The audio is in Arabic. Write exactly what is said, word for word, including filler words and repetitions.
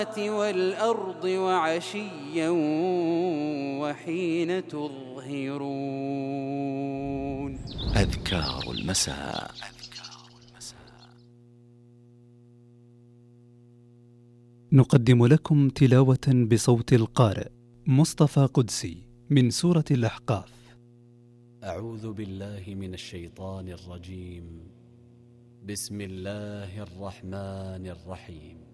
والأرض وعشيا وحين تظهرون. أذكار المساء. نقدم لكم تلاوة بصوت القارئ مصطفى قدسي من سورة الأحقاف. أعوذ بالله من الشيطان الرجيم. بسم الله الرحمن الرحيم.